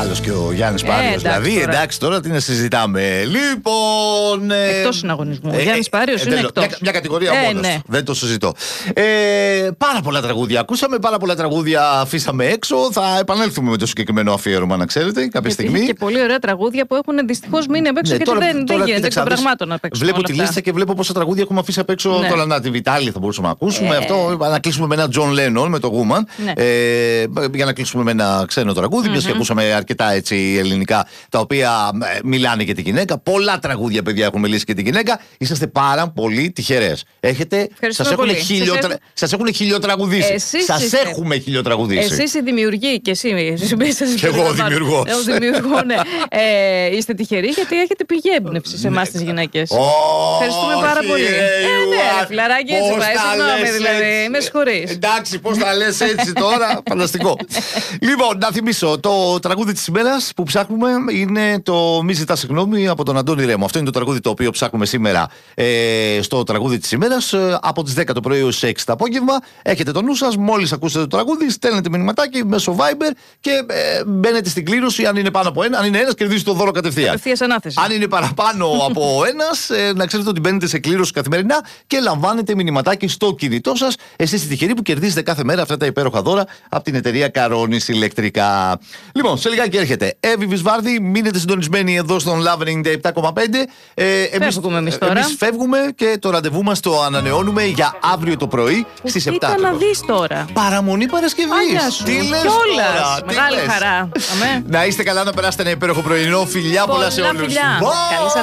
Άλλος και ο Γιάννης Πάριος. Δηλαδή, εντάξει, τώρα τι να συζητάμε. Λοιπόν. Εκτός συναγωνισμού. Ο Γιάννης Πάριος είναι εκτός. Μια κατηγορία μόνος. Ναι. Δεν το συζητώ. Πάρα πολλά τραγούδια ακούσαμε, πάρα πολλά τραγούδια αφήσαμε έξω. Θα επανέλθουμε με το συγκεκριμένο αφιέρωμα, να ξέρετε, κάποια στιγμή. Και πολύ ωραία τραγούδια που έχουν δυστυχώς μείνει απ' έξω, γιατί δεν γίνεται εκ των πραγμάτων να παίξουμε. Βλέπω τη λίστα και βλέπω πόσα τραγούδια έχουμε αφήσει απ' έξω. Ναι. Τώρα να τη Βιτάλη θα μπορούσαμε να ακούσουμε. Αυτό, να κλείσουμε με ένα John Lennon, με το Woman. Ναι. Για να κλείσουμε με ένα ξένο τραγούδι. Μιας και ακούσαμε αρκετά έτσι ελληνικά, τα οποία μιλάνε για τη γυναίκα. Πολλά τραγούδια, παιδιά, έχουν μιλήσει και τη γυναίκα. Είσαστε πάρα πολύ τυχερές. Σας έχουν χιλιοτραγουδήσει. Σας έχουμε χιλιοτραγουδήσει. Εσείς οι δημιουργοί και εσύ. Και εγώ δημιουργός. Ναι. Είστε τυχεροί γιατί έχετε πηγή έμπνευση σε εμάς τις γυναίκες. Ευχαριστούμε πάρα πολύ. Ναι, φιλαράκι, έτσι πάει. Συγγνώμη δηλαδή. Με συγχωρείς. Εντάξει, πώς τα λες έτσι τώρα. Φανταστικό. Λοιπόν, να θυμίσω, το τραγούδι της ημέρας που ψάχνουμε είναι το Μη ζητάς συγγνώμη από τον Αντώνη Ρέμο. Αυτό είναι το τραγούδι το οποίο ψάχνουμε σήμερα στο τραγούδι της ημέρας από τις 10 το πρωί ως 6 το απόγευμα. Έχετε το νου σας, μόλις ακούσετε το τραγούδι, στέλνετε μηνυματάκι μέσω Viber και μπαίνετε στην κλήρωση. Αν είναι πάνω από ένα, αν είναι ένας, κερδίζει το δώρο κατευθείαν. Κατευθείας ανάθεση. Αν είναι παραπάνω από ένας, να ξέρετε ότι μπαίνετε σε κλήρωση καθημερινά και λαμβάνετε μηνυματάκι στο κινητό σας. Εσείς είστε τυχεροί που κερδίζετε κάθε μέρα αυτά τα υπέροχα δώρα από την εταιρεία Καρόνης Ηλεκτρικά. Λοιπόν, σε λιγάκι έρχεται Εύη Βυσβάρδη. Μείνετε συντονισμένοι εδώ στον Love 97,5. Εμείς φεύγουμε και το ραντεβού μας το ανανεώνουμε για αύριο το πρωί στις 7. Κοίτα να δεις τώρα. Παραμονή Παρασκευής. Τι λες κιόλας. Μεγάλη χαρά. Να είστε καλά, να περάσετε ένα υπέροχο πρωινό. Φιλιά πολλά σε όλους.